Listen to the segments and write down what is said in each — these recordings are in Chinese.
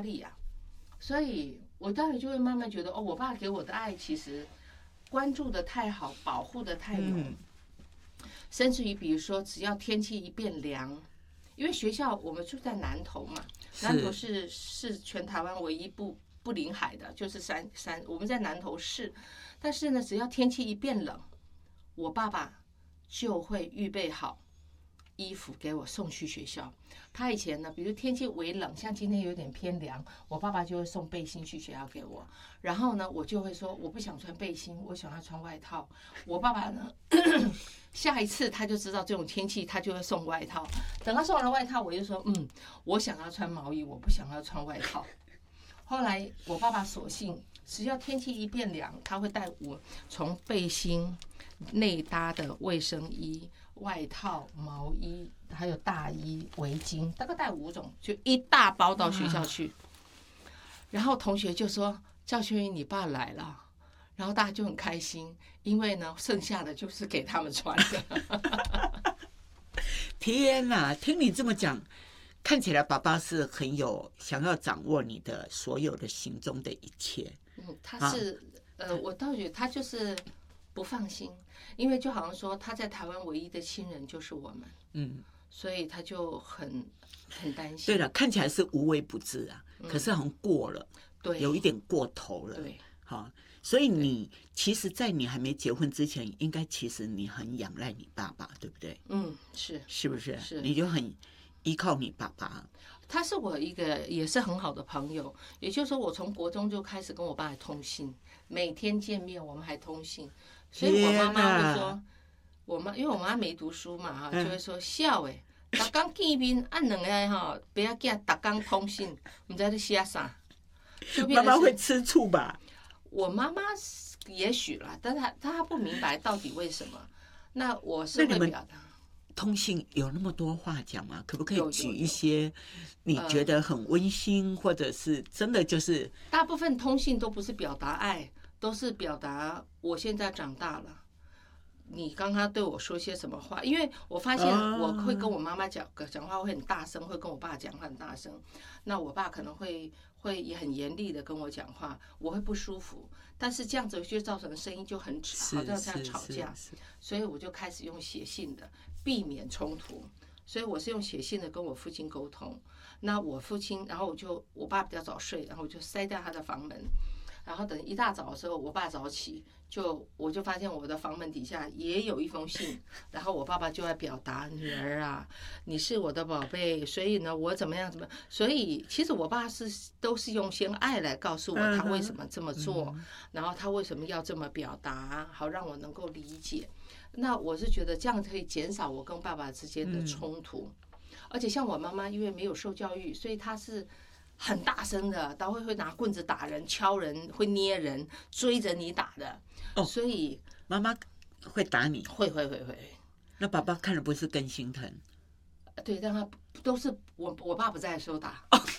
力呀、所以我当然就会慢慢觉得，哦，我爸给我的爱其实关注的太好，保护的太浓，甚至于比如说，只要天气一变凉，因为学校我们住在南投嘛，南投是全台湾唯一不临海的，就是山，我们在南投市，但是呢，只要天气一变冷，我爸爸就会预备好衣服给我送去学校。他以前呢，比如天气微冷，像今天有点偏凉，我爸爸就会送背心去学校给我。然后呢，我就会说我不想穿背心，我想要穿外套。我爸爸呢，下一次他就知道这种天气，他就会送外套。等他送完了外套，我就说我想要穿毛衣，我不想要穿外套。后来我爸爸索性，只要天气一变凉，他会带我从背心、内搭的卫生衣、外套、毛衣，还有大衣、围巾，大概带5种，就一大包到学校去。然后同学就说：“赵轩宇，你爸来了。”然后大家就很开心，因为呢，剩下的就是给他们穿的。 天哪，听你这么讲，看起来爸爸是很有想要掌握你的所有的行踪的一切。 他是我倒觉得他就是不放心，因为就好像说他在台湾唯一的亲人就是我们，所以他就很担心。 对了，看起来是无微不至啊，可是好像过了， 对， 有一点过头了。 对， 好，所以你其实，在你还没结婚之前，应该其实你很仰赖你爸爸，对不对？是不是？ 是， 你就很依靠你爸爸。 他是我一个也是很好的朋友，也就是说，我从国中就开始跟我爸通信，每天见面，我们还通信。所以我妈妈会说，因为我妈没读书嘛，就会说笑诶，逐天见面，按两个哈，不要见，逐天通信，唔知在写啥。 妈妈会吃醋吧？ 我妈妈也许啦，但是她不明白到底为什么。那我是会表达。 通信有那么多话讲吗？可不可以举一些你觉得很温馨，或者是真的就是大部分通信都不是表达爱，都是表达我现在长大了，你刚刚对我说些什么话？因为我发现我会跟我妈妈讲话会很大声，会跟我爸讲话很大声，那我爸可能会也很严厉的跟我讲话，我会不舒服。但是这样子就造成声音就很吵，好像在吵架，所以我就开始用写信的避免冲突。所以我是用写信的跟我父亲沟通。那我父亲，然后我爸比较早睡，然后我就塞掉他的房门。然后等一大早的时候，我爸早起，我就发现我的房门底下也有一封信，然后我爸爸就在表达：女儿啊，你是我的宝贝，所以呢，我怎么样。所以其实我爸都是用些爱来告诉我他为什么这么做，然后他为什么要这么表达，好让我能够理解。那我是觉得这样可以减少我跟爸爸之间的冲突。而且像我妈妈，因为没有受教育，所以她是很大声的，她会拿棍子打人、敲人，会捏人，追着你打的。所以妈妈会打你？ 会。 那爸爸看了不是更心疼？ 对，但他都是我爸不在的时候打。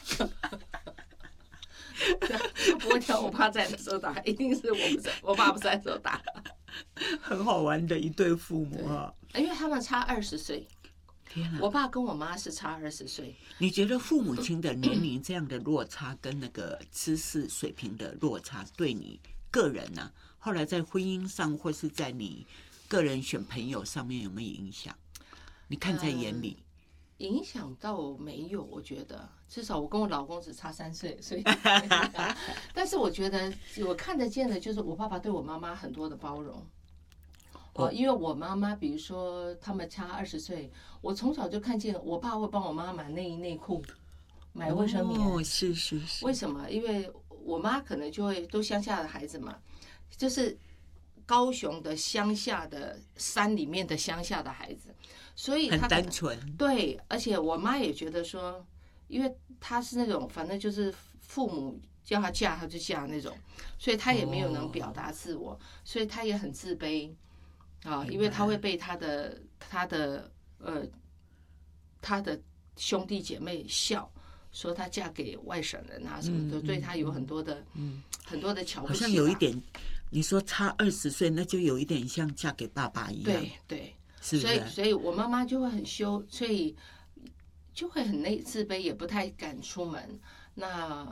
他不会挑我爸在的时候打，一定是我爸不在的时候打。 很好玩的一对父母啊， 因为他们差20岁。我爸跟我妈是差20岁。 你觉得父母亲的年龄这样的落差跟那个知识水平的落差，对你个人呢、后来在婚姻上或是在你个人选朋友上面有没有影响？你看在眼里？ 影响到没有？我觉得至少我跟我老公只差3岁，所以但是我觉得我看得见的就是我爸爸对我妈妈很多的包容。因为我妈妈，比如说他们差20岁，我从小就看见我爸会帮我妈买内衣内裤，买卫生棉。 是。 为什么？因为我妈可能就会都乡下的孩子嘛，就是高雄的乡下的山里面的乡下的孩子，所以他很单纯。 对，而且我妈也觉得说，因为她是那种反正就是父母叫她嫁她就嫁那种，所以她也没有能表达自我，所以她也很自卑。因为他会被他的兄弟姐妹笑，说他嫁给外省人啊什么的，对他有很多的瞧不起。 好像有一点，你说差20岁，那就有一点像嫁给爸爸一样。 对， 是不是？ 所以我妈妈就会很羞，所以就会很自卑，也不太敢出门。那